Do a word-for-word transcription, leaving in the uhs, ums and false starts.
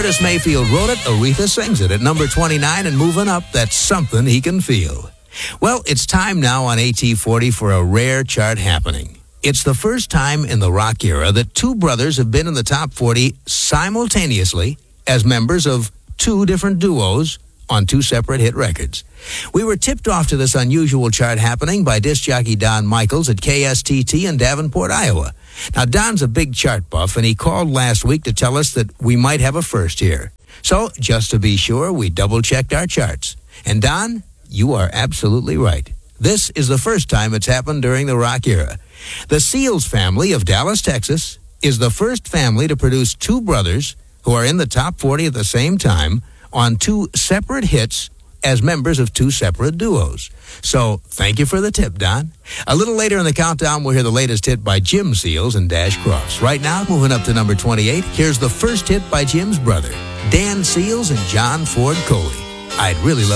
Curtis Mayfield wrote it, Aretha sings it at number twenty-nine, and moving up, that's Something He Can Feel. Well, it's time now on A T forty for a rare chart happening. It's the first time in the rock era that two brothers have been in the top forty simultaneously as members of two different duos on two separate hit records. We were tipped off to this unusual chart happening by disc jockey Don Michaels at K S T T in Davenport, Iowa. Now, Don's a big chart buff, and he called last week to tell us that we might have a first here. So, just to be sure, we double-checked our charts. And Don, you are absolutely right. This is the first time it's happened during the rock era. The Seals family of Dallas, Texas, is the first family to produce two brothers who are in the top forty at the same time on two separate hits as members of two separate duos. So, thank you for the tip, Don. A little later in the countdown, we'll hear the latest hit by Jim Seals and Dash Crofts. Right now, moving up to number twenty-eight, here's the first hit by Jim's brother, Dan Seals and John Ford Coley. I'd really love